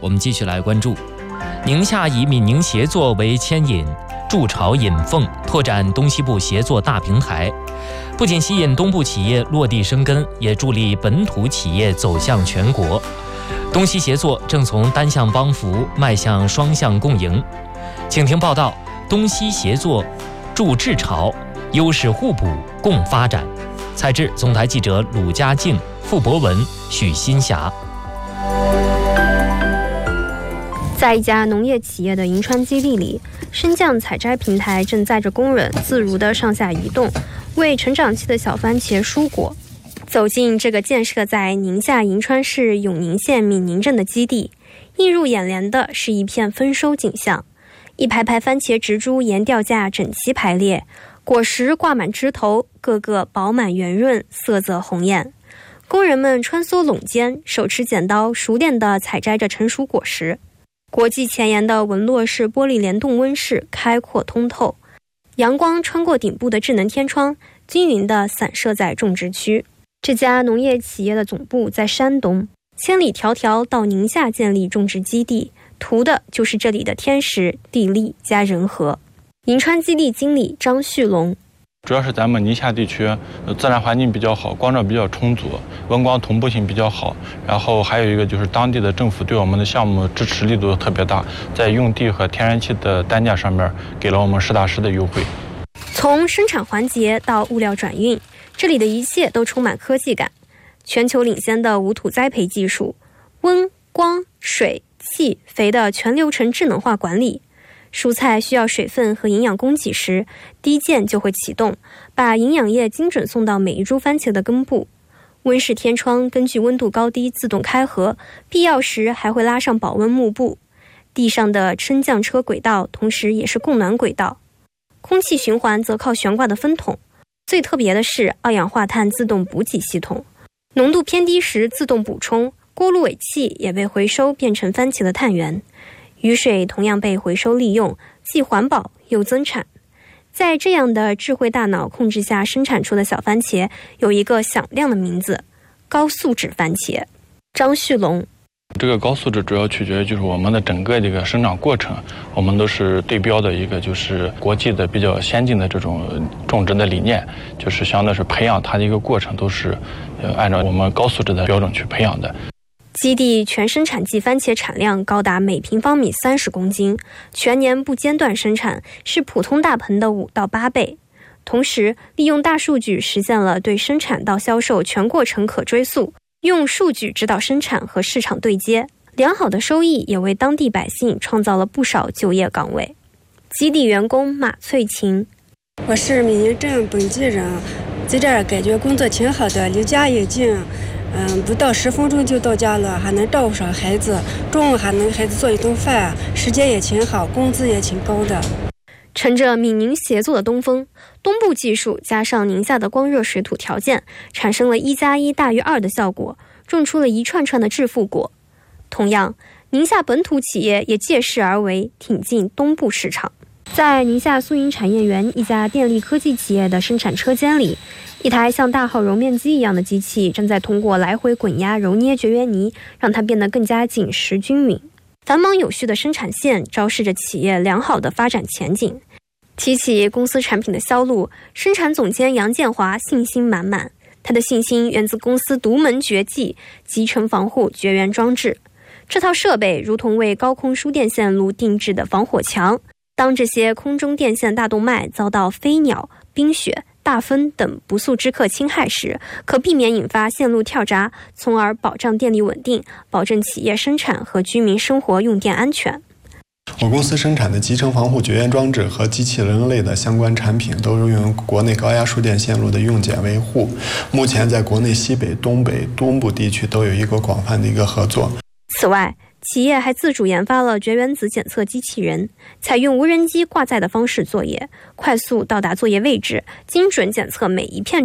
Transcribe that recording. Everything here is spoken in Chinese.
我们继续来关注。宁夏以闽宁协作为牵引，筑巢引凤，拓展东西部协作大平台，不仅吸引东部企业落地生根，也助力本土企业走向全国。东西协作正从单向帮扶迈向双向共赢。请听报道：东西协作筑治巢，优势互补共发展。采制总台记者鲁佳静、傅博文、许新霞。 在一家农业企业的银川基地里，升降采摘平台正载着工人自如地上下移动，为成长期的小番茄疏果。走进这个建设在宁夏银川市永宁县闽宁镇的基地，映入眼帘的是一片丰收景象。一排排番茄植株沿吊架整齐排列，果实挂满枝头，个个饱满圆润，色泽红艳。工人们穿梭垄间，手持剪刀，熟练地采摘着成熟果实。国际前沿的纹络式玻璃联动温室开阔通透，阳光穿过顶部的智能天窗，均匀地散射在种植区。这家农业企业的总部在山东，千里迢迢到宁夏建立种植基地，图的就是这里的天时地利加人和。银川基地经理张旭龙： 主要是咱们宁夏地区自然环境比较好，光照比较充足，温光同步性比较好，然后还有一个就是当地的政府对我们的项目支持力度特别大，在用地和天然气的单价上面给了我们实打实的优惠。 从生产环节到物料转运，这里的一切都充满科技感。全球领先的无土栽培技术，温、光、水、气、肥的全流程智能化管理。蔬菜需要水分和营养供给时，第一键就会启动，把营养液精准送到每一株番茄的根部。温室天窗根据温度高低自动开合，必要时还会拉上保温幕布。地上的升降车轨道同时也是供暖轨道。空气循环则靠悬挂的分筒。最特别的是二氧化碳自动补给系统，浓度偏低时自动补充，锅炉尾气也被回收变成番茄的碳源。雨水同样被回收利用，既环保又增产。在这样的智慧大脑控制下生产出的小番茄有一个响亮的名字：高素质番茄。张旭龙： 这个高素质主要取决于就是我们的整个这个生长过程，我们都是对标的一个就是国际的比较先进的这种种植的理念，就是相当于是培养它的一个过程都是按照我们高素质的标准去培养的。 基地全生产季番茄产量高达每平方米30公斤，全年不间断生产，是普通大棚的5到8倍。同时，利用大数据实现了对生产到销售全过程可追溯，用数据指导生产和市场对接，良好的收益也为当地百姓创造了不少就业岗位。基地员工马翠琴： 我是闽宁镇本地人，在这儿感觉工作挺好的，离家也近。不到10分钟就到家了，还能照顾上孩子，中午还能给孩子做一顿饭，时间也挺好，工资也挺高的。 乘着闽宁协作的东风，东部技术加上宁夏的光热水土条件，产生了1+1大于2的效果，种出了一串串的致富果。同样，宁夏本土企业也借势而为，挺进东部市场。在宁夏苏营产业园一家电力科技企业的生产车间里，一台像大号揉面机一样的机器正在通过来回滚压揉捏绝缘泥，让它变得更加紧实均匀。繁忙有序的生产线昭示着企业良好的发展前景。提起公司产品的销路，生产总监杨建华信心满满。他的信心源自公司独门绝技——集成防护绝缘装置。这套设备如同为高空输电线路定制的防火墙。当这些空中电线大动脉遭到飞鸟、冰雪、大风等不速之客侵害时，可避免引发线路跳闸，从而保障电力稳定，保证企业生产和居民生活用电安全。 我公司生产的集成防护绝缘装置和机器人类的相关产品都是用于国内高压输电线路的用检维护。目前在国内西北、东北、东部地区都有一个广泛的一个合作。 此外，企业还自主研发了绝缘子检测机器人，采用无人机挂载的方式作业，快速到达作业位置，精准检测每一片